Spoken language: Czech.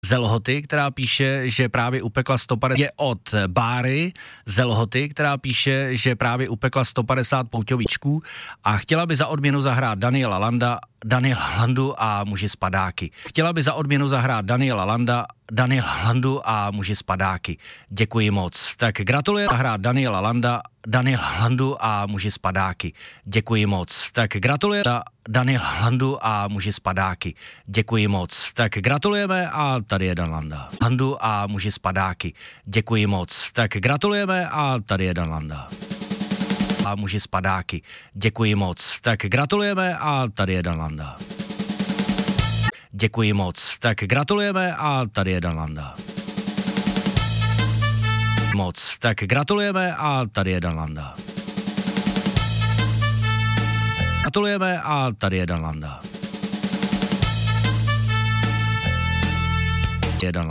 Zelhoty, která píše, že právě upekla 150, je od Báry Zelhoty, která píše, že právě upekla 150 pouťovíčků a chtěla by za odměnu zahrát Daniela Landu a muži z Padáky. Chtěla by za odměnu zahrát Daniela Landu a muži z Padáky. Děkuji moc. Tak gratuluji zahrát Daniela Landu a muži z Padáky. Děkuji moc. Tak gratuluji Daniela Landu a muži z Padáky. Děkuji moc. Tak gratulujeme a tady je Dan Landa. Landu a muži z Padáky. Děkuji moc. Tak gratulujeme a tady je Dan Landa. A muži z Padáky. Děkuji moc. Tak gratulujeme a tady je Dan Landa. Děkuji moc. Tak gratulujeme a tady je Dan Landa. Moc. Tak gratulujeme a tady je Dan Landa. Gratulujeme a tady je Dan Landa.